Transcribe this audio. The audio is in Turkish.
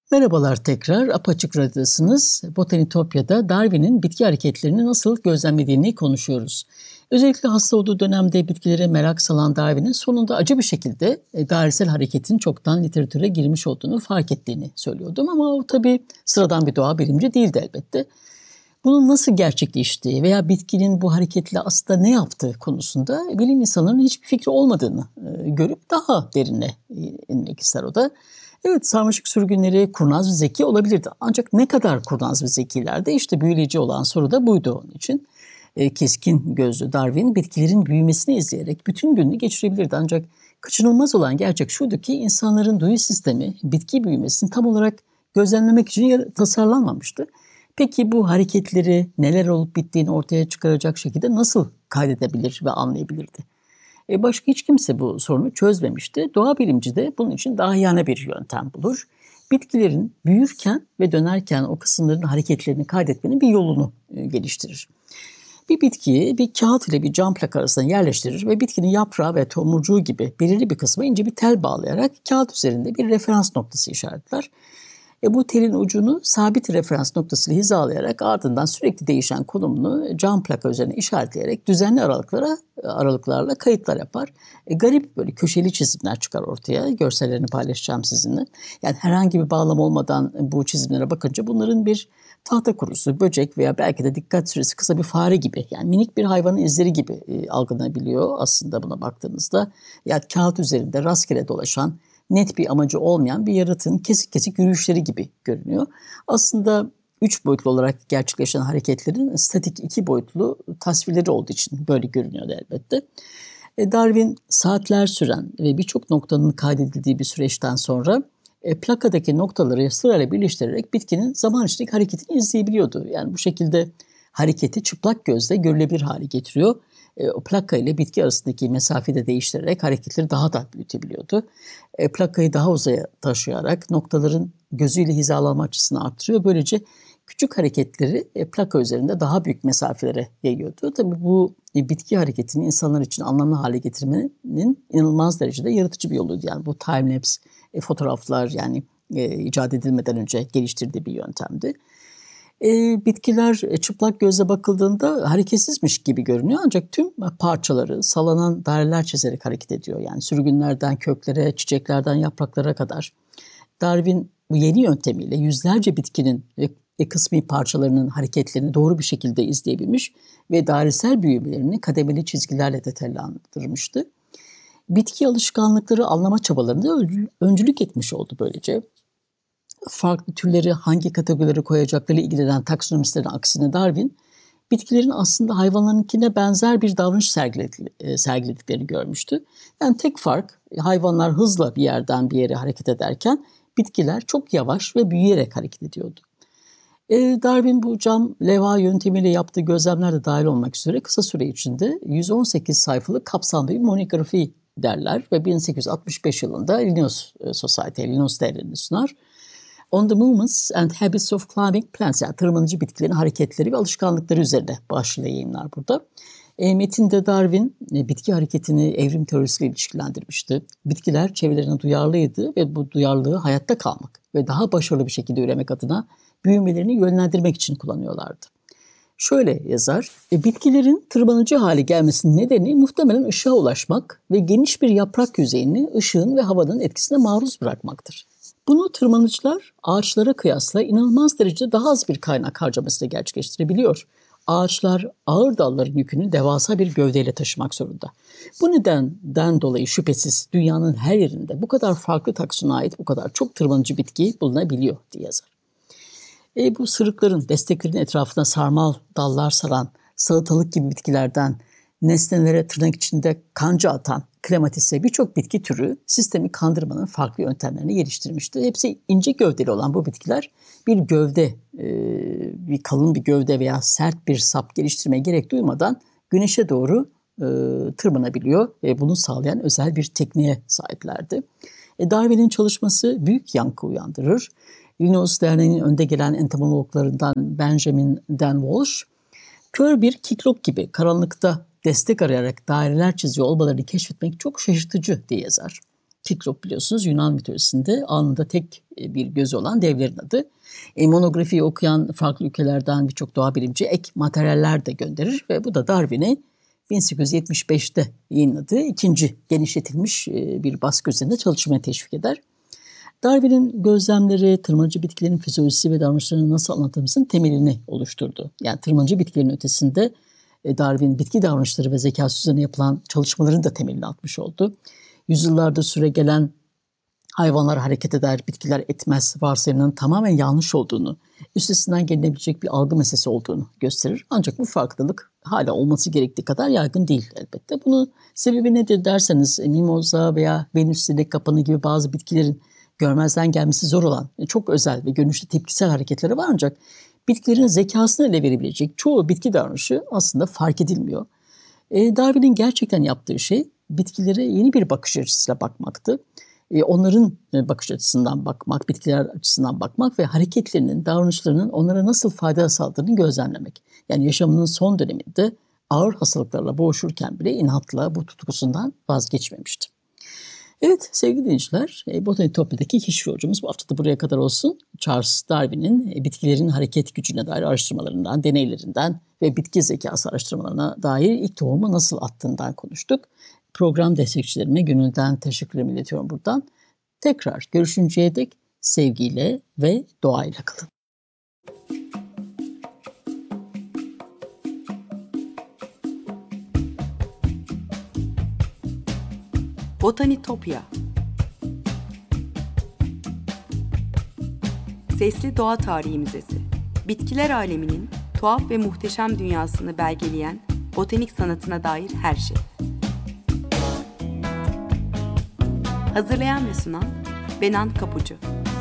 Merhabalar tekrar, Apaçık Radyo'dasınız. Botanitopya'da Darwin'in bitki hareketlerini nasıl gözlemlediğini konuşuyoruz. Özellikle hasta olduğu dönemde bitkilere merak salan Darwin'in sonunda acı bir şekilde dairesel hareketin çoktan literatüre girmiş olduğunu fark ettiğini söylüyordum. Ama o tabii sıradan bir doğa bilimci değildi elbette. Bunun nasıl gerçekleştiği veya bitkinin bu hareketle aslında ne yaptığı konusunda bilim insanlarının hiçbir fikri olmadığını görüp daha derine inmek ister o da. Evet, sarmaşık sürgünleri kurnaz ve zeki olabilirdi. Ancak ne kadar kurnaz ve zekilerdi? İşte büyüleyici olan soru da buydu onun için. Keskin gözlü Darwin bitkilerin büyümesini izleyerek bütün gününü geçirebilirdi. Ancak kaçınılmaz olan gerçek şuydu ki insanların duyu sistemi bitki büyümesini tam olarak gözlemlemek için tasarlanmamıştı. Peki bu hareketleri neler olup bittiğini ortaya çıkaracak şekilde nasıl kaydedebilir ve anlayabilirdi? Başka hiç kimse bu sorunu çözmemişti. Doğa bilimci de bunun için dahiyane bir yöntem bulur. Bitkilerin büyürken ve dönerken o kısımların hareketlerini kaydetmenin bir yolunu geliştirir. Bir bitkiyi bir kağıt ile bir cam plak arasına yerleştirir ve bitkinin yaprağı ve tomurcuğu gibi belirli bir kısma ince bir tel bağlayarak kağıt üzerinde bir referans noktası işaretler. Bu telin ucunu sabit referans noktasıyla hizalayarak ardından sürekli değişen konumunu cam plaka üzerine işaretleyerek düzenli aralıklarla kayıtlar yapar. Garip böyle köşeli çizimler çıkar ortaya. Görsellerini paylaşacağım sizinle. Yani herhangi bir bağlam olmadan bu çizimlere bakınca bunların bir tahta kurusu, böcek veya belki de dikkat süresi kısa bir fare gibi, yani minik bir hayvanın izleri gibi algılanabiliyor aslında buna baktığınızda. Yani kağıt üzerinde rastgele dolaşan, net bir amacı olmayan bir yaratığın kesik kesik yürüyüşleri gibi görünüyor. Aslında 3 boyutlu olarak gerçekleşen hareketlerin statik 2 boyutlu tasvirleri olduğu için böyle görünüyor elbette. Darwin saatler süren ve birçok noktanın kaydedildiği bir süreçten sonra plakadaki noktaları sırayla birleştirerek bitkinin zaman içindeki hareketini izleyebiliyordu. Yani bu şekilde hareketi çıplak gözle görülebilir hale getiriyor. O plaka ile bitki arasındaki mesafeyi de değiştirerek hareketleri daha da büyütebiliyordu. Plakayı daha uzaya taşıyarak noktaların gözüyle hizalanma açısını arttırıyor. Böylece küçük hareketleri plaka üzerinde daha büyük mesafelere yayıyordu. Tabii bu bitki hareketini insanlar için anlamlı hale getirmenin inanılmaz derecede yaratıcı bir yoluydu. Yani bu time-lapse fotoğraflar yani icat edilmeden önce geliştirdiği bir yöntemdi. Bitkiler çıplak gözle bakıldığında hareketsizmiş gibi görünüyor ancak tüm parçaları sallanan daireler çizerek hareket ediyor. Yani sürgünlerden köklere, çiçeklerden yapraklara kadar. Darwin bu yeni yöntemiyle yüzlerce bitkinin kısmi parçalarının hareketlerini doğru bir şekilde izleyebilmiş ve dairesel büyümelerini kademeli çizgilerle detaylandırmıştı. Bitki alışkanlıkları anlama çabalarında öncülük etmiş oldu böylece. Farklı türleri hangi kategorilere koyacaklarıyla ilgilenen taksonomistlerin aksine Darwin, bitkilerin aslında hayvanlarınkine benzer bir davranış sergilediklerini görmüştü. Yani tek fark hayvanlar hızla bir yerden bir yere hareket ederken bitkiler çok yavaş ve büyüyerek hareket ediyordu. Darwin bu cam levha yöntemiyle yaptığı gözlemler de dahil olmak üzere kısa süre içinde 118 sayfalık kapsamlı bir monografi derler ve 1865 yılında Linnaeus Linnaeus Derneği'ni sunar. On the Movements and Habits of Climbing Plants, yani tırmanıcı bitkilerin hareketleri ve alışkanlıkları üzerine başlığı yayınlar burada. Metinde Darwin bitki hareketini evrim teorisiyle ilişkilendirmişti. Bitkiler çevrelerine duyarlıydı ve bu duyarlılığı hayatta kalmak ve daha başarılı bir şekilde üremek adına büyümelerini yönlendirmek için kullanıyorlardı. Şöyle yazar, bitkilerin tırmanıcı hale gelmesinin nedeni muhtemelen ışığa ulaşmak ve geniş bir yaprak yüzeyini ışığın ve havanın etkisine maruz bırakmaktır. Bunu tırmanıcılar ağaçlara kıyasla inanılmaz derecede daha az bir kaynak harcamasıyla gerçekleştirebiliyor. Ağaçlar ağır dalların yükünü devasa bir gövdeyle taşımak zorunda. Bu nedenden dolayı şüphesiz dünyanın her yerinde bu kadar farklı taksona ait bu kadar çok tırmanıcı bitki bulunabiliyor diye yazar. Bu sırıkların, desteklerin etrafına sarmal dallar saran salatalık gibi bitkilerden nesnelere tırnak içinde kanca atan klematise birçok bitki türü sistemi kandırmanın farklı yöntemlerini geliştirmişti. Hepsi ince gövdeli olan bu bitkiler bir gövde, bir kalın bir gövde veya sert bir sap geliştirmeye gerek duymadan güneşe doğru tırmanabiliyor ve bunu sağlayan özel bir tekniğe sahiplerdi. Darwin'in çalışması büyük yankı uyandırır. Linnaeus Derneği'nin önde gelen entomologlarından Benjamin Dan Walsh, kör bir kiklop gibi karanlıkta destek arayarak daireler çiziyor olmalarını keşfetmek çok şaşırtıcı diye yazar. Kiklop biliyorsunuz Yunan mitolojisinde alnında tek bir gözü olan devlerin adı. Monografiyi okuyan farklı ülkelerden birçok doğa bilimci ek materyaller de gönderir ve bu da Darwin'e 1875'te yayınladığı ikinci genişletilmiş bir baskı üzerinde çalışmaya teşvik eder. Darwin'in gözlemleri tırmanıcı bitkilerin fizyolojisi ve davranışlarını nasıl anlattığımızın temelini oluşturdu. Yani tırmanıcı bitkilerin ötesinde Darwin bitki davranışları ve zekası üzerine yapılan çalışmaların da temelini atmış oldu. Yüzyıllardır süregelen hayvanlar hareket eder, bitkiler etmez varsayımının tamamen yanlış olduğunu, üstesinden gelinebilecek bir algı meselesi olduğunu gösterir. Ancak bu farklılık hala olması gerektiği kadar yaygın değil elbette. Bunun sebebi nedir derseniz mimoza veya Venüs sinek kapanı gibi bazı bitkilerin görmezden gelmesi zor olan çok özel ve görünüşlü tepkisel hareketleri var ancak bitkilerin zekasını ele verebilecek çoğu bitki davranışı aslında fark edilmiyor. Darwin'in gerçekten yaptığı şey bitkilere yeni bir bakış açısıyla bakmaktı. Onların bakış açısından bakmak, bitkiler açısından bakmak ve hareketlerinin, davranışlarının onlara nasıl fayda sağladığını gözlemlemek. Yani yaşamının son döneminde ağır hastalıklarla boğuşurken bile inatla bu tutkusundan vazgeçmemişti. Evet sevgili dinleyiciler, Botanitopya'daki keşif yolcumuz bu hafta da buraya kadar olsun. Charles Darwin'in bitkilerin hareket gücüne dair araştırmalarından, deneylerinden ve bitki zekası araştırmalarına dair ilk tohumu nasıl attığından konuştuk. Program destekçilerime gönülden teşekkürlerimi iletiyorum buradan. Tekrar görüşünceye dek sevgiyle ve doğayla kalın. Botanitopya. Sesli Doğa Tarihi Müzesi. Bitkiler aleminin tuhaf ve muhteşem dünyasını belgeleyen botanik sanatına dair her şey. Hazırlayan ve sunan Benan Kapucu.